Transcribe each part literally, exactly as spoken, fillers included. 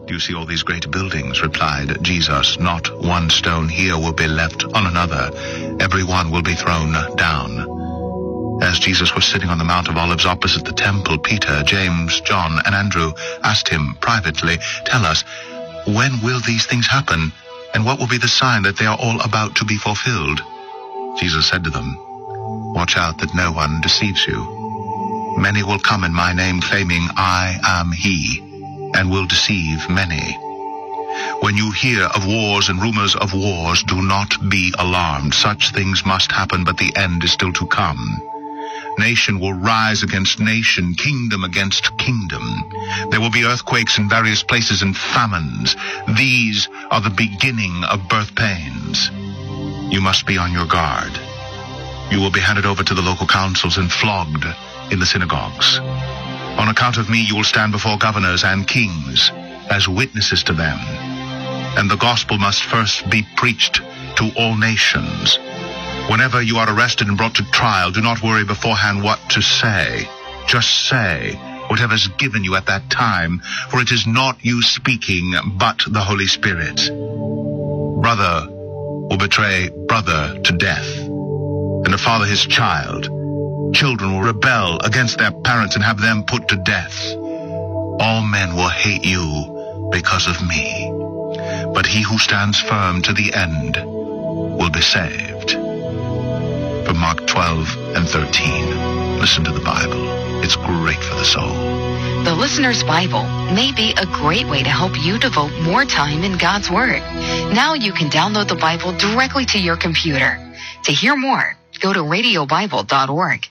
"Do you see all these great buildings?" replied Jesus. "Not one stone here will be left on another. Every one will be thrown down." As Jesus was sitting on the Mount of Olives opposite the temple, Peter, James, John, and Andrew asked him privately, "Tell us, when will these things happen? And what will be the sign that they are all about to be fulfilled?" Jesus said to them, "Watch out that no one deceives you. Many will come in my name, claiming I am he, and will deceive many. When you hear of wars and rumors of wars, do not be alarmed. Such things must happen, but the end is still to come. Nation will rise against nation, kingdom against kingdom. There will be earthquakes in various places and famines. These are the beginning of birth pains. You must be on your guard. You will be handed over to the local councils and flogged in the synagogues. On account of me, you will stand before governors and kings as witnesses to them. And the gospel must first be preached to all nations. Whenever you are arrested and brought to trial, do not worry beforehand what to say. Just say whatever is given you at that time, for it is not you speaking, but the Holy Spirit. Brother will betray brother to death, and a father his child. Children will rebel against their parents and have them put to death. All men will hate you because of me, but he who stands firm to the end will be saved." From Mark twelve and thirteen. Listen to the Bible. It's great for the soul. The Listener's Bible may be a great way to help you devote more time in God's Word. Now you can download the Bible directly to your computer. To hear more, go to radio bible dot org.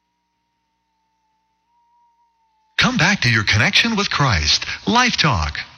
Come back to your connection with Christ. Life Talk.